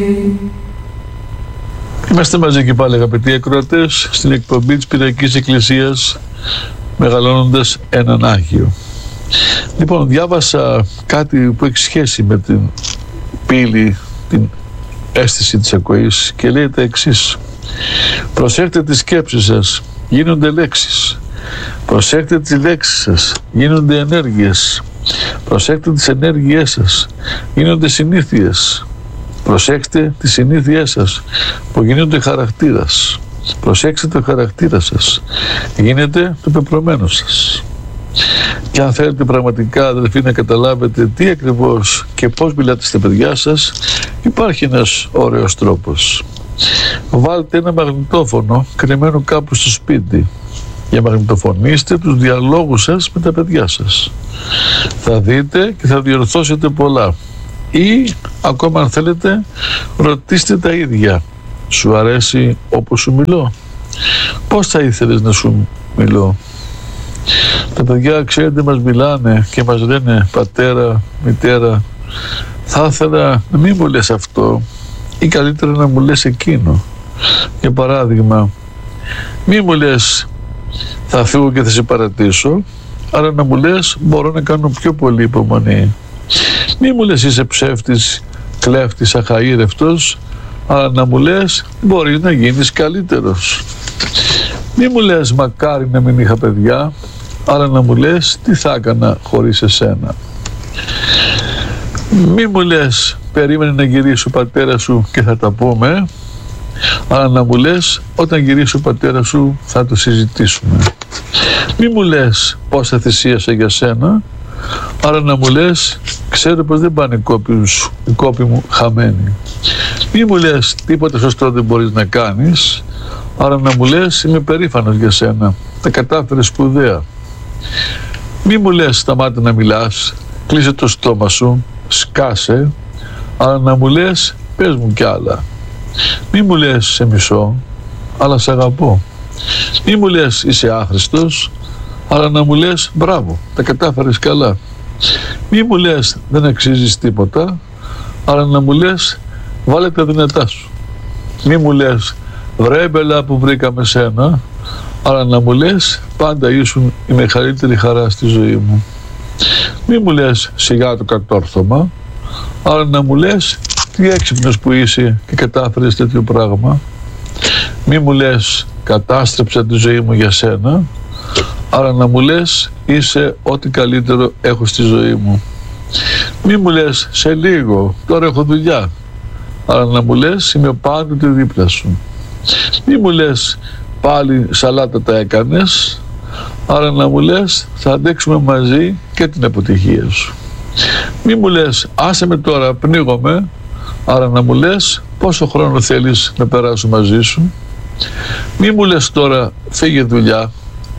Είμαστε μαζί και πάλι, αγαπητοί ακροατές, στην εκπομπή της Πυριακής Εκκλησίας, μεγαλώνοντας έναν Άγιο. Λοιπόν, διάβασα κάτι που έχει σχέση με την πύλη, την αίσθηση της ακοής, και λέει τα εξής: προσέχτε τις σκέψεις σας, γίνονται λέξεις. Προσέχτε τις λέξεις σας, γίνονται ενέργειες. Προσέχτε τις ενέργειές σας, γίνονται συνήθειες. Προσέξτε τις συνήθειές σας, που γίνονται χαρακτήρας. Προσέξτε το χαρακτήρα σας, γίνεται το πεπρωμένο σας. Και αν θέλετε πραγματικά, αδελφοί, να καταλάβετε τι ακριβώς και πώς μιλάτε στα παιδιά σας, υπάρχει ένας ωραίος τρόπος. Βάλτε ένα μαγνητόφωνο κρυμμένο κάπου στο σπίτι για μαγνητοφωνήστε τους διαλόγους σας με τα παιδιά σας. Θα δείτε και θα διορθώσετε πολλά. Ή ακόμα αν θέλετε, ρωτήστε τα ίδια: σου αρέσει όπως σου μιλώ? Πώς θα ήθελες να σου μιλώ? Τα παιδιά, ξέρετε, μας μιλάνε και μας λένε: πατέρα, μητέρα, θα ήθελα να μην μου λες αυτό, ή καλύτερα να μου λες εκείνο. Για παράδειγμα, μη μου λες θα φύγω και θα σε παρατήσω, άρα να μου λες μπορώ να κάνω πιο πολύ υπομονή. Μη μου λες είσαι ψεύτης, κλέφτης, αχαήρευτος, αλλά να μου λες μπορείς να γίνεις καλύτερος. Μη μου λες μακάρι να μην είχα παιδιά, αλλά να μου λες τι θα έκανα χωρίς εσένα. Μη μου λες περίμενε να γυρίσει ο πατέρα σου και θα τα πούμε, αλλά να μου λες όταν γυρίσει ο πατέρα σου θα το συζητήσουμε. Μη μου λες πώς θα θυσίασα για σένα, άρα να μου λες ξέρω πως δεν πάνε οι κόποι μου χαμένοι. Μη μου λες τίποτα σωστό δεν μπορείς να κάνεις, άρα να μου λες είμαι περήφανος για σένα, τα κατάφερες σπουδαία. Μη μου λες σταμάτα να μιλάς, κλείσε το στόμα σου, σκάσε, αλλά να μου λες πες μου κι άλλα. Μη μου λες σε μισώ, αλλά σε αγαπώ. Μη μου λες είσαι άχρηστος, αλλά να μου λες μπράβο, τα κατάφερες καλά. Μη μου λες δεν αξίζεις τίποτα, αλλά να μου λες βάλε τα δυνατά σου. Μη μου λες βρε μπελά που βρήκαμε σένα, αλλά να μου λες πάντα ήσουν η μεγαλύτερη χαρά στη ζωή μου. Μη μου λες σιγά το κατόρθωμα, αλλά να μου λες τι έξυπνος που είσαι και κατάφερες τέτοιο πράγμα. Μη μου λες κατάστρεψα τη ζωή μου για σένα, αλλά να μου λες είσαι ό,τι καλύτερο έχω στη ζωή μου. Μη μου λες σε λίγο, τώρα έχω δουλειά, αλλά να μου λες είμαι πάντοτε δίπλα σου. Μη μου λες πάλι σαλάτα τα έκανες, άρα να μου λες θα αντέξουμε μαζί και την αποτυχία σου. Μη μου λες άσε με τώρα πνίγομαι, άρα να μου λες πόσο χρόνο θέλεις να περάσω μαζί σου. Μη μου λες τώρα φύγε δουλειά,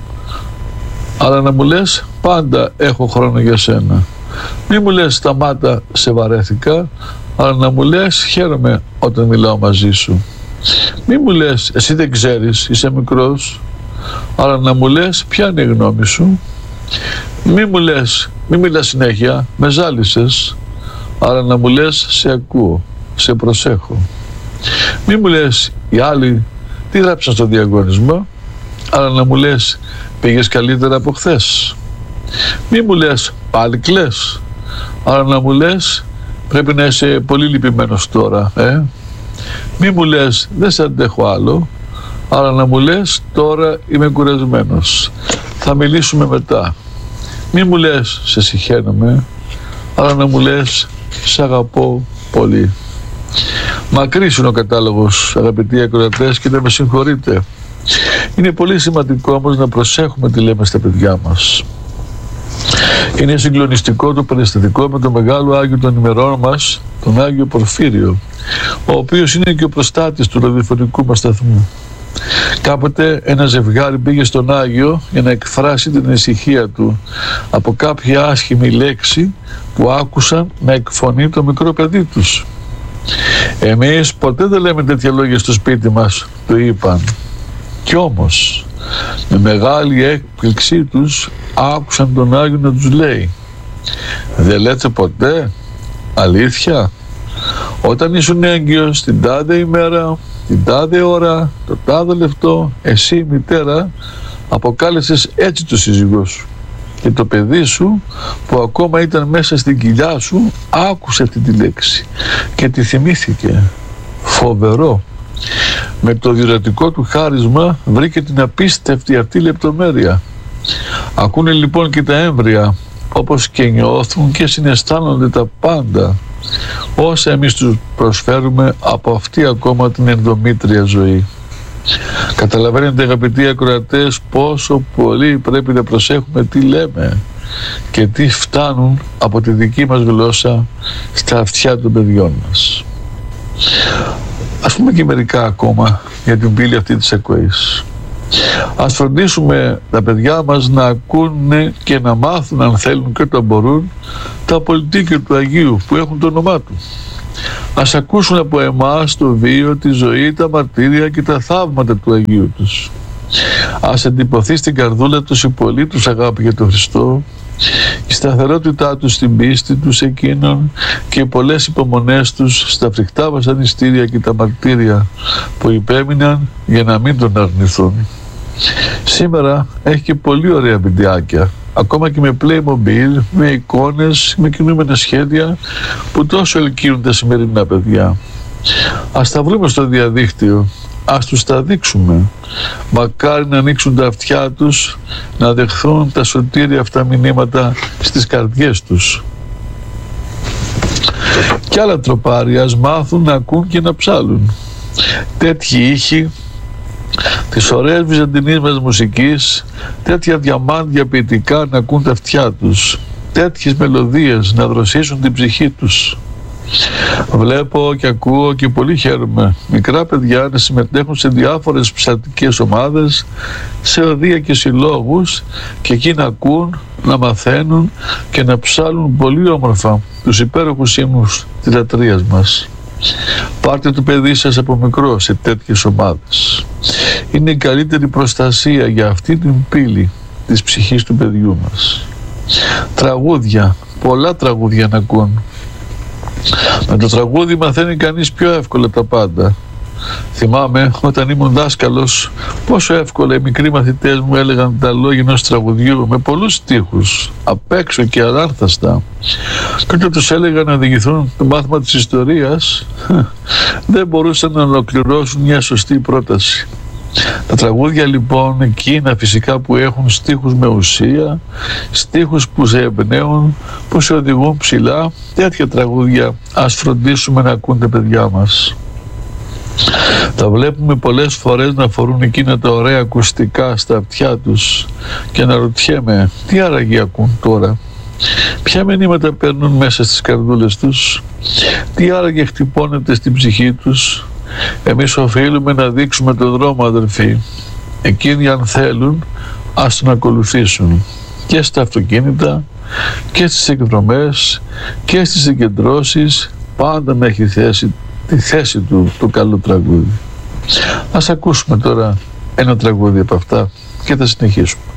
αλλά να μου λες πάντα έχω χρόνο για σένα. Μη μου λες σταμάτα σε βαρέθηκα, αλλά να μου λες χαίρομαι όταν μιλάω μαζί σου. Μη μου λες εσύ δεν ξέρεις, είσαι μικρός, αλλά να μου λες ποια είναι η γνώμη σου. Μη μου λες, μη μιλάς συνέχεια, με ζάλισες, αλλά να μου λες σε ακούω, σε προσέχω. Μη μου λες οι άλλοι τι γράψαν στο διαγωνισμό, αλλά να μου λες πήγες καλύτερα από χθες. Μη μου λες πάλι κλαις, αλλά να μου λες πρέπει να είσαι πολύ λυπημένος τώρα. Μη μου λες δεν σε αντέχω άλλο, αλλά να μου λες τώρα είμαι κουρασμένος, θα μιλήσουμε μετά. Μη μου λες σε συχαίνομαι, αλλά να μου λες σε αγαπώ πολύ. Μακρύς είναι ο κατάλογος, αγαπητοί ακροατές, και δεν με συγχωρείτε. Είναι πολύ σημαντικό όμως να προσέχουμε τι λέμε στα παιδιά μας. Είναι συγκλονιστικό το περιστατικό με τον μεγάλο Άγιο των ημερών μας, τον Άγιο Πορφύριο, ο οποίος είναι και ο προστάτης του ραδιοφωνικού μας σταθμού. Κάποτε ένα ζευγάρι πήγε στον Άγιο για να εκφράσει την ησυχία του από κάποια άσχημη λέξη που άκουσαν να εκφωνεί το μικρό παιδί τους. Εμείς ποτέ δεν λέμε τέτοια λόγια στο σπίτι μας, του είπαν. Κι όμως με μεγάλη έκπληξή τους άκουσαν τον Άγιο να τους λέει: δεν λέτε ποτέ αλήθεια? Όταν ήσουν έγκυος την τάδε ημέρα, την τάδε ώρα, το τάδε λεπτό, εσύ η μητέρα αποκάλεσες έτσι το σύζυγό σου. Και το παιδί σου που ακόμα ήταν μέσα στην κοιλιά σου άκουσε αυτή τη λέξη και τη θυμήθηκε. Φοβερό. Με το διορατικό του χάρισμα βρήκε την απίστευτη αυτή λεπτομέρεια. Ακούνε λοιπόν και τα έμβρια, όπως και νιώθουν και συναισθάνονται τα πάντα, όσα εμείς τους προσφέρουμε από αυτή ακόμα την ενδομήτρια ζωή. Καταλαβαίνετε, αγαπητοί ακροατές, πόσο πολύ πρέπει να προσέχουμε τι λέμε και τι φτάνουν από τη δική μας γλώσσα στα αυτιά των παιδιών μας. Ας πούμε και μερικά ακόμα για την πύλη αυτή της εκοής. Ας φροντίσουμε τα παιδιά μας να ακούνε και να μάθουν, αν θέλουν και όταν μπορούν, τα πολιτίκια του Αγίου που έχουν το όνομά του. Ας ακούσουν από εμάς το βίο, τη ζωή, τα μαρτύρια και τα θαύματα του Αγίου τους. Ας εντυπωθεί στην καρδούλα τους η πολλή τους αγάπη για τον Χριστό, η σταθερότητά τους στην πίστη τους εκείνων και οι πολλές υπομονές τους στα φρικτά βασανιστήρια και τα μαρτύρια που υπέμειναν για να μην τον αρνηθούν. Σήμερα έχει και πολύ ωραία βιντεάκια, ακόμα και με Playmobil, με εικόνες, με κινούμενα σχέδια που τόσο ελκύουν τα σημερινά παιδιά. Ας τα βρούμε στο διαδίκτυο, ας τους τα δείξουμε. Μακάρι να ανοίξουν τα αυτιά τους, να δεχθούν τα σωτήρια αυτά μηνύματα στις καρδιές τους. Κι άλλα τροπάρια ας μάθουν να ακούν και να ψάλουν. Τέτοιοι ήχοι της ωραίας βυζαντινής μας μουσικής, τέτοια διαμάντια ποιητικά να ακούν τα αυτιά τους, τέτοιες μελωδίες να δροσίσουν την ψυχή τους. Βλέπω και ακούω και πολύ χαίρομαι μικρά παιδιά να συμμετέχουν σε διάφορες ψαλτικές ομάδες, σε οδεία και συλλόγους, και εκεί να ακούν, να μαθαίνουν και να ψάλουν πολύ όμορφα τους υπέροχους ύμνους της λατρείας μας. Πάρτε το παιδί σας από μικρό σε τέτοιες ομάδες. Είναι η καλύτερη προστασία για αυτή την πύλη της ψυχής του παιδιού μας. Τραγούδια, πολλά τραγούδια να ακούν. Με το τραγούδι μαθαίνει κανείς πιο εύκολα τα πάντα. Θυμάμαι όταν ήμουν δάσκαλος πόσο εύκολα οι μικροί μαθητές μου έλεγαν τα λόγια ενός τραγουδιού με πολλούς στίχους, απ' έξω και αλάνθαστα. Και όταν τους έλεγα να οδηγηθούν το μάθημα της ιστορίας, δεν μπορούσαν να ολοκληρώσουν μια σωστή πρόταση. Τα τραγούδια λοιπόν εκείνα φυσικά που έχουν στίχους με ουσία, στίχους που σε εμπνέουν, που σε οδηγούν ψηλά, τέτοια τραγούδια ας φροντίσουμε να ακούν τα παιδιά μας. Τα βλέπουμε πολλές φορές να φορούν εκείνα τα ωραία ακουστικά στα αυτιά τους και να ρωτιέμαι τι άραγε ακούν τώρα, ποια μηνύματα παίρνουν μέσα στις καρδούλες τους, τι άραγε χτυπώνεται στην ψυχή τους. Εμείς οφείλουμε να δείξουμε τον δρόμο, αδερφοί. Εκείνοι αν θέλουν ας τον ακολουθήσουν και στα αυτοκίνητα και στις εκδρομές και στις συγκεντρώσεις, πάντα να έχει τη θέση του το καλό τραγούδι. Ας ακούσουμε τώρα ένα τραγούδι από αυτά και θα συνεχίσουμε.